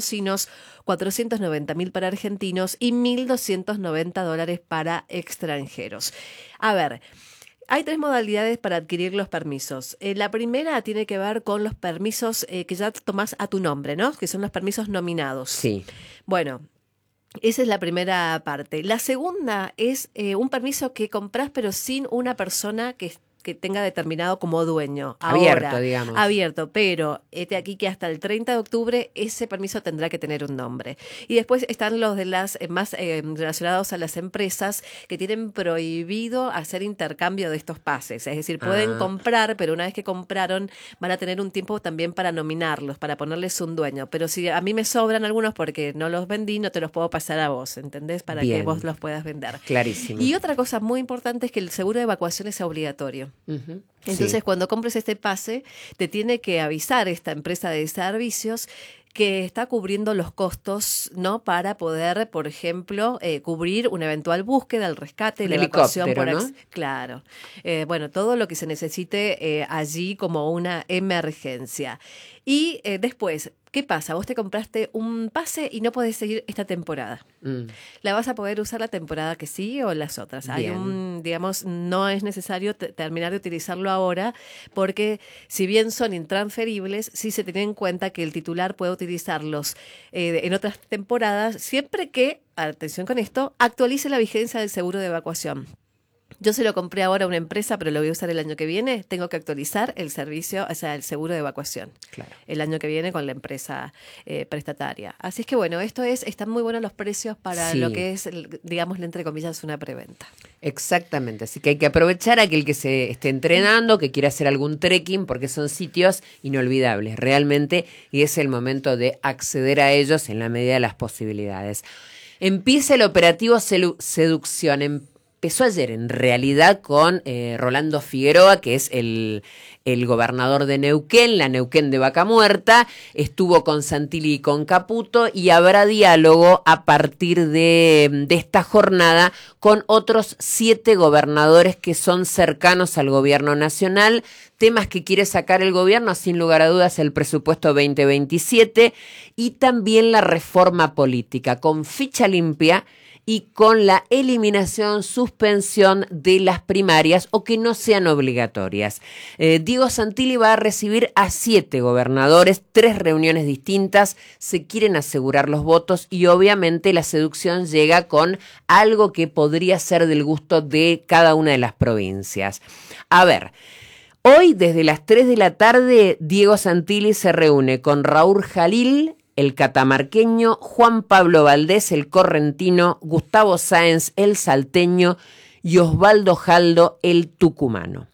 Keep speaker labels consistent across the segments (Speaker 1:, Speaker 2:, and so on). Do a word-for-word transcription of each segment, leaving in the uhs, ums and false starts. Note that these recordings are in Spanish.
Speaker 1: potosinos, cuatrocientos noventa mil para argentinos y mil doscientos noventa dólares para extranjeros. A ver, hay tres modalidades para adquirir los permisos. Eh, la primera tiene que ver con los permisos eh, que ya tomás a tu nombre, ¿no? Que son los permisos nominados.
Speaker 2: Sí.
Speaker 1: Bueno, esa es la primera parte. La segunda es eh, un permiso que comprás pero sin una persona que que tenga determinado como dueño.
Speaker 2: Abierto,
Speaker 1: Ahora,
Speaker 2: digamos.
Speaker 1: Abierto, pero este aquí que hasta el treinta de octubre ese permiso tendrá que tener un nombre. Y después están los de las eh, más eh, relacionados a las empresas que tienen prohibido hacer intercambio de estos pases. Es decir, pueden
Speaker 2: Ah.
Speaker 1: comprar, pero una vez que compraron van a tener un tiempo también para nominarlos, para ponerles un dueño. Pero si a mí me sobran algunos porque no los vendí, no te los puedo pasar a vos, ¿entendés? Para
Speaker 2: Bien.
Speaker 1: que vos los puedas vender.
Speaker 2: Clarísimo.
Speaker 1: Y otra cosa muy importante es que el seguro de evacuación es obligatorio.
Speaker 2: Uh-huh.
Speaker 1: Entonces,
Speaker 2: Sí.
Speaker 1: cuando compres este pase, te tiene que avisar esta empresa de servicios que está cubriendo los costos, ¿no? Para poder, por ejemplo, eh, cubrir una eventual búsqueda, el rescate,
Speaker 2: Un
Speaker 1: la evacuación por
Speaker 2: helicóptero,
Speaker 1: ac- Claro. Eh, bueno, todo lo que se necesite eh, allí como una emergencia. Y eh, después, ¿qué pasa? Vos te compraste un pase y no podés seguir esta temporada.
Speaker 2: Mm.
Speaker 1: La vas a poder usar la temporada que sigue o las otras. Hay
Speaker 2: Bien.
Speaker 1: un, digamos, no es necesario te- terminar de utilizarlo ahora porque si bien son intransferibles, sí se tiene en cuenta que el titular puede utilizarlos eh, en otras temporadas siempre que, atención con esto, actualice la vigencia del seguro de evacuación. Yo se lo compré ahora a una empresa, pero lo voy a usar el año que viene. Tengo que actualizar el servicio, o sea, el seguro de evacuación.
Speaker 2: Claro.
Speaker 1: El año que viene con la empresa eh, prestataria. Así es que bueno, esto es, están muy buenos los precios para
Speaker 2: Sí.
Speaker 1: lo que es, el- digamos, entre comillas, una preventa.
Speaker 2: Exactamente, así que hay que aprovechar a aquel que se esté entrenando, que quiera hacer algún trekking, porque son sitios inolvidables realmente, y es el momento de acceder a ellos en la medida de las posibilidades. Empieza el operativo Selu- Seducción. Empezó ayer en realidad con eh, Rolando Figueroa, que es el, el gobernador de Neuquén, la Neuquén de Vaca Muerta. Estuvo con Santilli y con Caputo y habrá diálogo a partir de, de esta jornada con otros siete gobernadores que son cercanos al gobierno nacional. Temas que quiere sacar el gobierno, sin lugar a dudas, el presupuesto veinte veintisiete y también la reforma política, con ficha limpia y con la eliminación, suspensión de las primarias o que no sean obligatorias. Eh, Diego Santilli va a recibir a siete gobernadores, tres reuniones distintas, se quieren asegurar los votos y obviamente la seducción llega con algo que podría ser del gusto de cada una de las provincias. A ver, hoy desde las tres de la tarde Diego Santilli se reúne con Raúl Jalil, el catamarqueño, Juan Pablo Valdés, el correntino, Gustavo Sáenz, el salteño y Osvaldo Jaldo, el tucumano.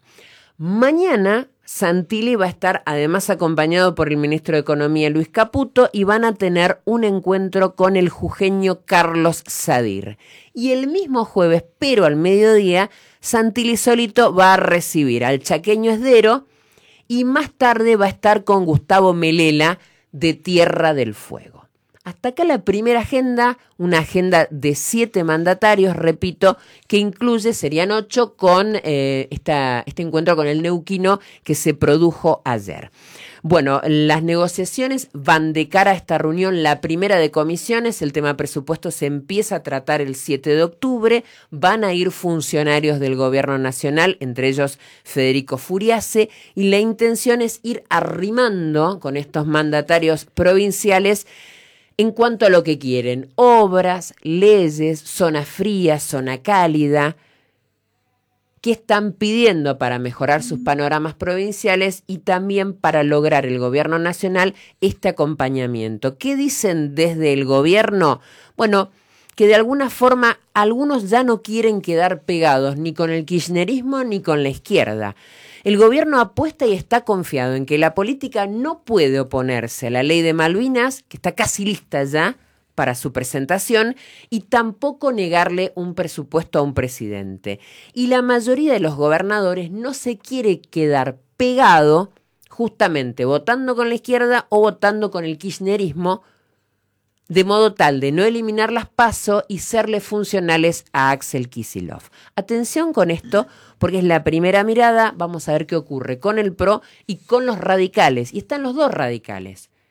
Speaker 2: Mañana Santilli va a estar además acompañado por el ministro de Economía Luis Caputo y van a tener un encuentro con el jujeño Carlos Sadir. Y el mismo jueves, pero al mediodía, Santilli solito va a recibir al chaqueño Esdero y más tarde va a estar con Gustavo Melela de Tierra del Fuego. Hasta acá la primera agenda, una agenda de siete mandatarios, repito, que incluye, serían ocho, con eh, esta, este encuentro con el neuquino que se produjo ayer. Bueno, las negociaciones van de cara a esta reunión, la primera de comisiones, el tema presupuesto se empieza a tratar el siete de octubre, van a ir funcionarios del gobierno nacional, entre ellos Federico Furiase, y la intención es ir arrimando con estos mandatarios provinciales en cuanto a lo que quieren, obras, leyes, zona fría, zona cálida, qué están pidiendo para mejorar sus panoramas provinciales y también para lograr el gobierno nacional este acompañamiento. ¿Qué dicen desde el gobierno? Bueno, que de alguna forma algunos ya no quieren quedar pegados ni con el kirchnerismo ni con la izquierda. El gobierno apuesta y está confiado en que la política no puede oponerse a la ley de Malvinas, que está casi lista ya para su presentación, y tampoco negarle un presupuesto a un presidente. Y la mayoría de los gobernadores no se quiere quedar pegado justamente votando con la izquierda o votando con el kirchnerismo, de modo tal de no eliminar las PASO y serle funcionales a Axel Kicillof. Atención con esto, porque es la primera mirada, vamos a ver qué ocurre con el P R O y con los radicales. Y están los dos radicales.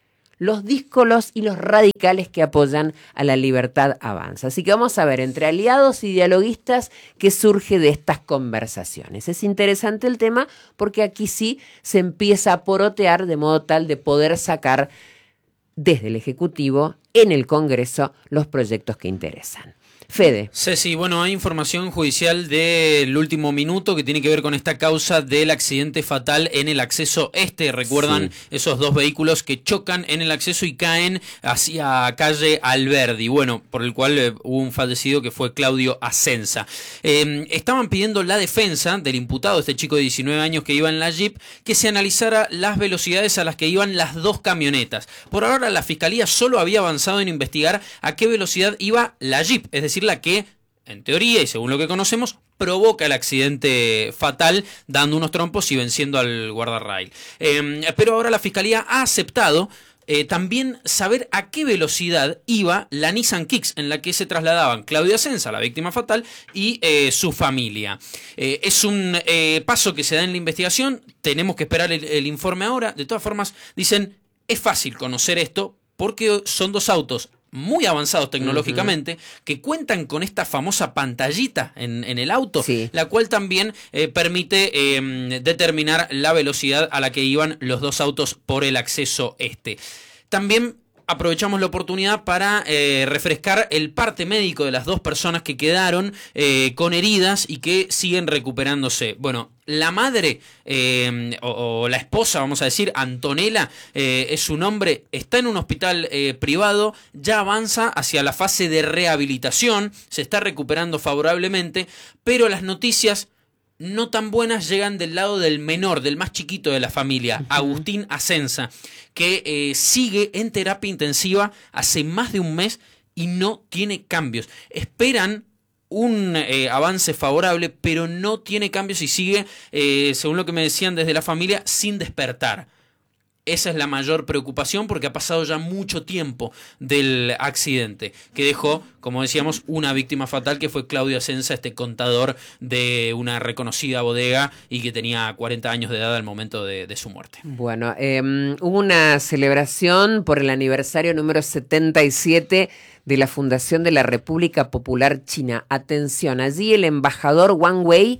Speaker 2: los díscolos y los radicales que apoyan a la libertad avanza. Así que vamos a ver entre aliados y dialoguistas qué surge de estas conversaciones. Es interesante el tema porque aquí sí se empieza a porotear de modo tal de poder sacar desde el Ejecutivo en el Congreso los proyectos que interesan. Fede.
Speaker 3: Ceci, bueno, hay información judicial del último minuto que tiene que ver con esta causa del accidente fatal en el acceso este. ¿Recuerdan sí. esos dos vehículos que chocan en el acceso y caen hacia calle Alberdi? Bueno, por el cual eh, hubo un fallecido que fue Claudio Asenza. Eh, estaban pidiendo la defensa del imputado, este chico de diecinueve años que iba en la Jeep, que se analizara las velocidades a las que iban las dos camionetas. Por ahora la Fiscalía solo había avanzado en investigar a qué velocidad iba la Jeep, es decir, la que, en teoría y según lo que conocemos, provoca el accidente fatal dando unos trompos y venciendo al guardarrail. Eh, pero ahora la Fiscalía ha aceptado eh, también saber a qué velocidad iba la Nissan Kicks en la que se trasladaban Claudio Asenza, la víctima fatal, y eh, su familia. Eh, es un eh, paso que se da en la investigación, tenemos que esperar el, el informe ahora. De todas formas, dicen, es fácil conocer esto porque son dos autos muy avanzados tecnológicamente, uh-huh. que cuentan con esta famosa pantallita en, en el auto, sí. la cual también eh, permite eh, determinar la velocidad a la que iban los dos autos por el acceso este. También aprovechamos la oportunidad para eh, refrescar el parte médico de las dos personas que quedaron eh, con heridas y que siguen recuperándose. Bueno, la madre eh, o, o la esposa, vamos a decir, Antonella, eh, es su nombre, está en un hospital eh, privado, ya avanza hacia la fase de rehabilitación, se está recuperando favorablemente, pero las noticias no tan buenas llegan del lado del menor, del más chiquito de la familia, Agustín Asenza, que eh, sigue en terapia intensiva hace más de un mes y no tiene cambios. Esperan un eh, avance favorable, pero no tiene cambios y sigue, eh, según lo que me decían desde la familia, sin despertar. Esa es la mayor preocupación porque ha pasado ya mucho tiempo del accidente que dejó, como decíamos, una víctima fatal que fue Claudio Asenza, este contador de una reconocida bodega y que tenía cuarenta años de edad al momento de, de su muerte.
Speaker 2: Bueno, eh, hubo una celebración por el aniversario número setenta y siete de la fundación de la República Popular China. Atención, allí el embajador Wang Wei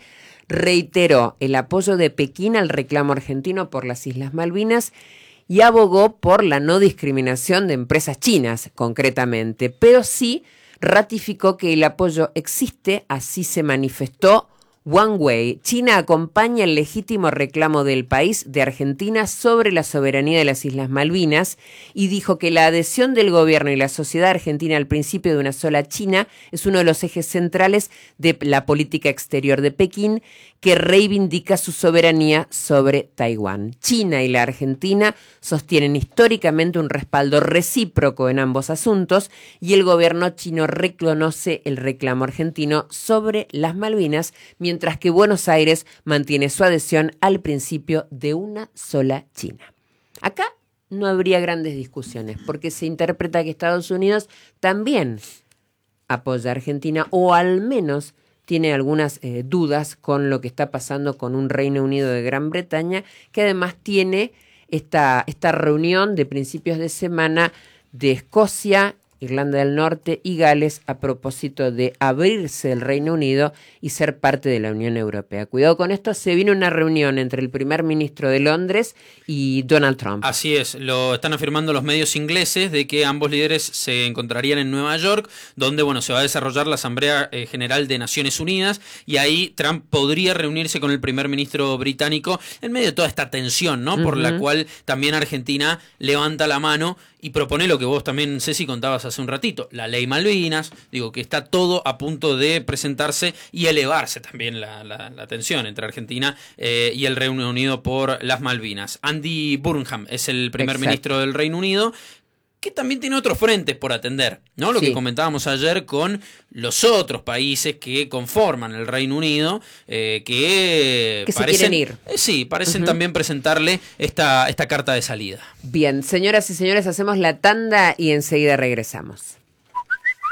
Speaker 2: reiteró el apoyo de Pekín al reclamo argentino por las Islas Malvinas y abogó por la no discriminación de empresas chinas, concretamente, pero sí ratificó que el apoyo existe, así se manifestó Wang Wei. China acompaña el legítimo reclamo del país de Argentina sobre la soberanía de las Islas Malvinas y dijo que la adhesión del gobierno y la sociedad argentina al principio de una sola China es uno de los ejes centrales de la política exterior de Pekín, que reivindica su soberanía sobre Taiwán. China y la Argentina sostienen históricamente un respaldo recíproco en ambos asuntos y el gobierno chino reconoce el reclamo argentino sobre las Malvinas, mientras que Buenos Aires mantiene su adhesión al principio de una sola China. Acá no habría grandes discusiones, porque se interpreta que Estados Unidos también apoya a Argentina, o al menos tiene algunas eh, dudas con lo que está pasando con un Reino Unido de Gran Bretaña, que además tiene esta, esta reunión de principios de semana de Escocia, Irlanda del Norte y Gales a propósito de abrirse el Reino Unido y ser parte de la Unión Europea. Cuidado con esto, se viene una reunión entre el primer ministro de Londres y Donald Trump.
Speaker 3: Así es, lo están afirmando los medios ingleses de que ambos líderes se encontrarían en Nueva York, donde bueno, se va a desarrollar la Asamblea eh, General de Naciones Unidas y ahí Trump podría reunirse con el primer ministro británico en medio de toda esta tensión, ¿no? Uh-huh. Por la cual también Argentina levanta la mano y propone lo que vos también, Ceci, contabas hace un ratito, la ley Malvinas, digo que está todo a punto de presentarse y elevarse también la, la, la tensión entre Argentina eh, y el Reino Unido por las Malvinas. Andy Burnham es el primer Exacto. ministro del Reino Unido, que también tiene otros frentes por atender, ¿no? Lo sí. que comentábamos ayer con los otros países que conforman el Reino Unido, eh, que,
Speaker 2: que
Speaker 3: parecen,
Speaker 2: se quieren ir.
Speaker 3: Eh, sí, parecen uh-huh. también presentarle esta, esta carta de salida.
Speaker 2: Bien, señoras y señores, hacemos la tanda y enseguida regresamos.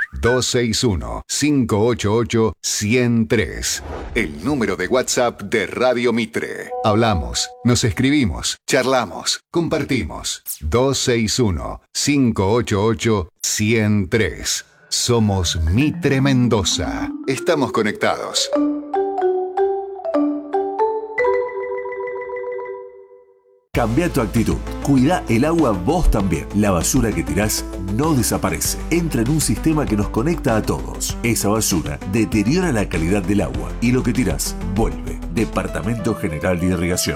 Speaker 4: dos seis uno, cinco ocho ocho, uno cero tres. El número de WhatsApp de Radio Mitre. Hablamos, nos escribimos, charlamos, compartimos. dos seis uno, cinco ocho ocho, uno cero tres. Somos Mitre Mendoza. Estamos conectados.
Speaker 5: Cambia tu actitud. Cuida el agua vos también. La basura que tirás no desaparece. Entra en un sistema que nos conecta a todos. Esa basura deteriora la calidad del agua y lo que tirás vuelve. Departamento General de Irrigación.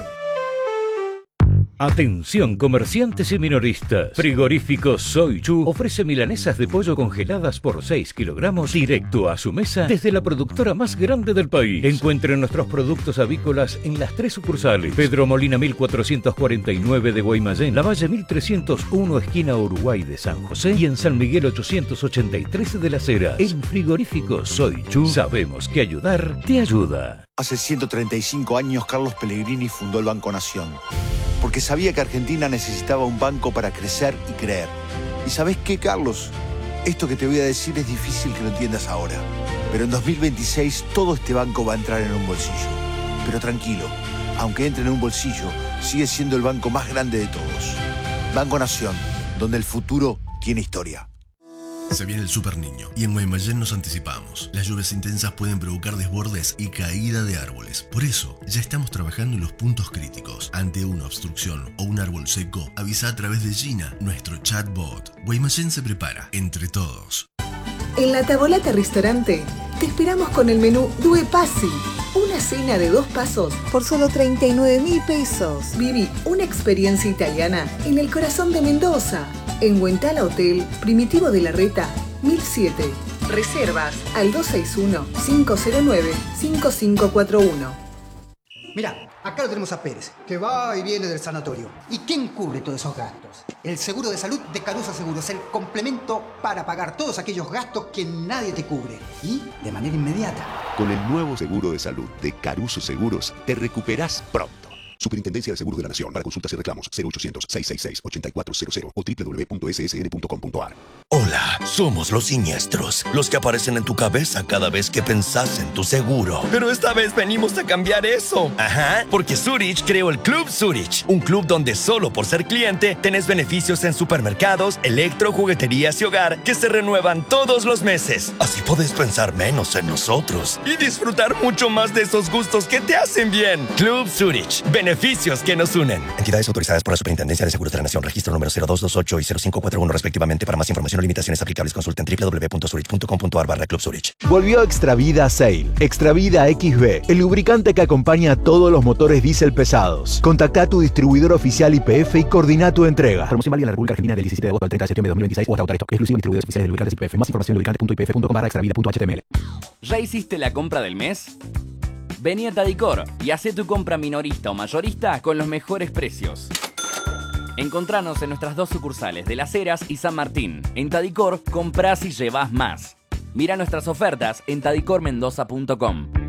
Speaker 6: Atención comerciantes y minoristas. Frigorífico Soy Chu ofrece milanesas de pollo congeladas por seis kilogramos directo a su mesa desde la productora más grande del país. Encuentren nuestros productos avícolas en las tres sucursales: Pedro Molina mil cuatrocientos cuarenta y nueve de Guaymallén, La Valle mil trescientos uno esquina Uruguay de San José y en San Miguel ochocientos ochenta y tres de Las Heras. En Frigorífico Soy Chu sabemos que ayudar te ayuda.
Speaker 7: Hace ciento treinta y cinco años Carlos Pellegrini fundó el Banco Nación, porque sabía que Argentina necesitaba un banco para crecer y creer. ¿Y sabés qué, Carlos? Esto que te voy a decir es difícil que lo entiendas ahora, pero en dos mil veintiséis todo este banco va a entrar en un bolsillo. Pero tranquilo, aunque entre en un bolsillo, sigue siendo el banco más grande de todos. Banco Nación, donde el futuro tiene historia.
Speaker 8: Se viene el Super Niño y en Guaymallén nos anticipamos. Las lluvias intensas pueden provocar desbordes y caída de árboles. Por eso, ya estamos trabajando en los puntos críticos. Ante una obstrucción o un árbol seco, avisa a través de Gina, nuestro chatbot. Guaymallén se prepara, entre todos.
Speaker 9: En La Tavolata Restaurante te esperamos con el menú Due Passi. Una cena de dos pasos por solo treinta y nueve mil pesos. Viví una experiencia italiana en el corazón de Mendoza. En Huentala Hotel, Primitivo de la Reta, mil siete. Reservas al dos seis uno, cinco cero nueve, cinco cinco cuatro uno.
Speaker 10: Mirá, acá lo tenemos a Pérez, que va y viene del sanatorio. ¿Y quién cubre todos esos gastos? El seguro de salud de Caruso Seguros, el complemento para pagar todos aquellos gastos que nadie te cubre. Y de manera inmediata.
Speaker 11: Con el nuevo seguro de salud de Caruso Seguros, te recuperás pronto. Superintendencia de Seguros de la Nación. Para consultas y reclamos, cero ochocientos, seiscientos sesenta y seis, ochenta y cuatro cero cero o doble u doble u doble u punto s s n punto com punto a r.
Speaker 12: Hola, somos los siniestros, los que aparecen en tu cabeza cada vez que pensás en tu seguro. Pero esta vez venimos a cambiar eso. Ajá, porque Zurich creó el Club Zurich, un club donde solo por ser cliente tenés beneficios en supermercados, electro, jugueterías y hogar que se renuevan todos los meses. Así podés pensar menos en nosotros y disfrutar mucho más de esos gustos que te hacen bien. Club Zurich, beneficios que nos unen. Entidades autorizadas por la Superintendencia de Seguros de la Nación, registro número cero dos dos ocho y cero cinco cuatro uno respectivamente. Para más información o limitaciones aplicables consulten doble u doble u doble u punto zurich punto com punto a r barra Club Zurich.
Speaker 13: Volvió Extravida Sail. Extravida X B, el lubricante que acompaña a todos los motores diésel pesados. Contacta a tu distribuidor oficial Y P F y coordina tu entrega.
Speaker 14: Promoción válida en la República Argentina del diecisiete de agosto al treinta de septiembre de dos mil veintiséis o hasta agotar stock. Exclusivo en distribuidores oficiales de lubricantes Y P F. Más información en lubricante punto i p f punto com barra extravida punto h t m l.
Speaker 15: ¿Ya hiciste la compra del mes? Vení a Tadicor y hacé tu compra minorista o mayorista con los mejores precios. Encontranos en nuestras dos sucursales de Las Heras y San Martín. En Tadicor, comprás y llevás más. Mira nuestras ofertas en tadicor mendoza punto com.